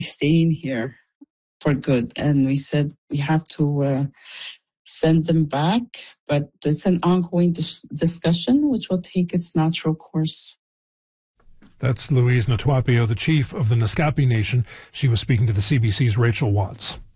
staying here for good. And we said we have to send them back, but it's an ongoing discussion which will take its natural course. That's Louise Natuapio, the chief of the Naskapi Nation. She was speaking to the CBC's Rachel Watts.